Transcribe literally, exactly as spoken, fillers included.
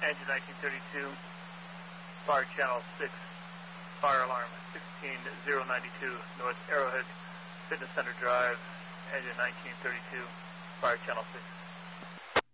engine nineteen thirty-two, fire channel six, fire alarm sixteen zero ninety-two, North Arrowhead Fitness Center Drive, engine nineteen thirty-two, fire channel six.